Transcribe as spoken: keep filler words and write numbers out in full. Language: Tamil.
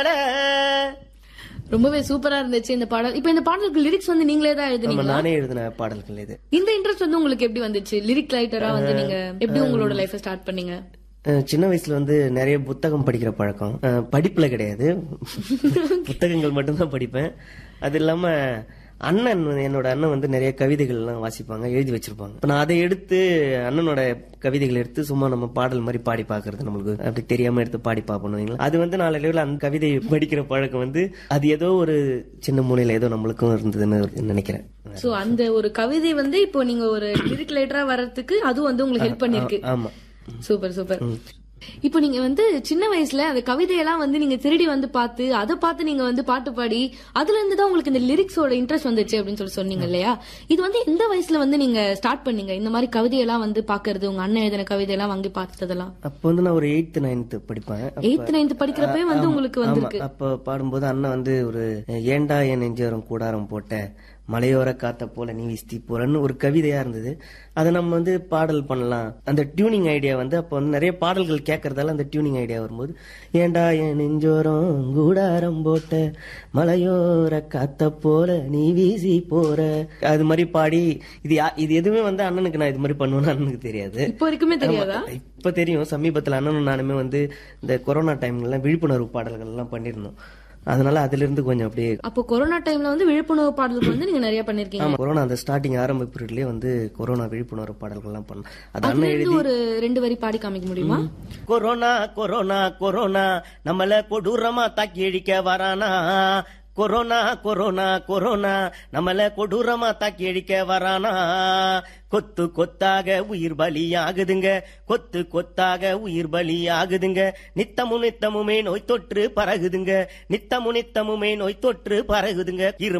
ரொம்பவே சூப்பரா இருந்துச்சு இந்த பாடல். இப்ப இந்த பாடலுக்கு லிரிக்ஸ் வந்து நீங்களே தான் எழுதுனீங்க? நானே எழுதின பாடல்கள் இது. இந்த இன்ட்ரெஸ்ட் வந்து உங்களுக்கு எப்படி வந்துச்சு? லிரிக் ரைட்டரா வந்து நீங்க எப்படி உங்களோட லைஃபை ஸ்டார்ட் பண்ணீங்க? சின்ன வயசுல வந்து நிறைய புத்தகம் படிக்கிற பழக்கம். படிப்புல கிடையாது, புத்தகங்கள் மட்டும்தான் படிப்பேன். அது இல்லாம அண்ணன் என்னோட அண்ணன் வந்து நிறைய கவிதைகள் எல்லாம் வாசிப்பாங்க, எழுதி வச்சிருப்பாங்க. இப்ப நான் அதை எடுத்து அண்ணனோட கவிதைகள் எடுத்து சும்மா நம்ம பாடல் மாதிரி பாடி பாக்குறது, நம்மளுக்கு அப்படி தெரியாம எடுத்து பாடி பாப்போம். அது வந்து நாளையில அந்த கவிதை படிக்கிற பழக்கம் வந்து அது ஏதோ ஒரு சின்ன மூலையில ஏதோ நம்மளுக்கும் இருந்ததுன்னு நினைக்கிறேன். சோ அந்த ஒரு கவிதை வந்து இப்போ நீங்க ஒரு லிரிக் ரைட்டரா வர்றதுக்கு அது வந்து உங்களுக்கு ஹெல்ப் பண்ணிருக்கு. ஆமா, சூப்பர் சூப்பர். இப்போ நீங்க வந்து சின்ன வயசுல அந்த கவிதையெல்லாம் வந்து நீங்க திருடி வந்து பார்த்து அதை பார்த்து நீங்க வந்து பாட்டு பாடி அதுல இருந்து தான் உங்களுக்கு இந்த லிரிக்ஸோட இன்ட்ரெஸ்ட் வந்துச்சு அப்படின்னு சொல்லி சொன்னீங்க இல்லையா? இது வந்து எந்த வயசுல வந்து நீங்க ஸ்டார்ட் பண்ணீங்க இந்த மாதிரி கவிதையெல்லாம் வந்து பாக்குறது, உங்க அண்ணன் எழுதின கவிதையெல்லாம் வாங்கி பார்த்ததெல்லாம்? அப்ப வந்து நான் ஒரு எயித் நைன்த் படிப்பேன். எயித் நைன்த் படிக்கிறப்பவே வந்து உங்களுக்கு வந்து அப்ப பாடும்போது அண்ணன் வந்து ஒரு ஏண்டா என் நெஞ்சோரம் கூடாரம் போட்ட மலையோர காத்த போல நீ விஸ்தி போறன்னு ஒரு கவிதையா இருந்தது. அதை நம்ம வந்து பாடல் பண்ணலாம். அந்த டியூனிங் ஐடியா வந்து அப்ப வந்து நிறைய பாடல்கள் கேட்கறதால அந்த டியூனிங் ஐடியா வரும்போது ஏண்டா என் நெஞ்சோரம் கூடாரம் போட்ட மலையோர காத்த போல நீ வீசி போற அது மாதிரி பாடி இது இது எதுவுமே வந்து அண்ணனுக்கு நான் இது மாதிரி பண்ணுவேன்னு அண்ணனுக்கு தெரியாது. இப்போ வரைக்குமே தெரியாதா? இப்ப தெரியும். சமீபத்துல அண்ணனும் நானுமே வந்து இந்த கொரோனா டைம்ல விழிப்புணர்வு பாடல்கள் எல்லாம் பண்ணிருந்தோம். அதனால அதுல இருந்து கொஞ்சம் அப்படியே. அப்போ கொரோனா டைம்ல வந்து விழிப்புணர்வு பாடல்கள் வந்து நீங்க நிறைய பண்ணிருக்கீங்க? ஆமா, கொரோனா அந்த ஸ்டார்டிங் ஆரம்ப பீரியட்லயே வந்து கொரோனா விழிப்புணர்வு பாடல்கள் எல்லாம் பண்ணோம். அது அண்ணன் எழுதி ஒரு ரெண்டு வரி பாடி காமிக்க முடியுமா? கொரோனா கொரோனா கொரோனா நம்மள கொடூரமா தாக்கி அழிக்க வரானா, கொரோனா கொரோனா கொரோனா நம்மள கொடூரமா தாக்கி அழிக்க வரானா, கொத்து கொத்தாக உயிர் பலி ஆகுதுங்க, கொத்து கொத்தாக உயிர் பலி ஆகுதுங்க, நித்தமும் நித்தமுமே நோய் தொற்று பரகுதுங்க, நித்தமும் நித்தமுமே நோய் தொற்று பரகுதுங்க.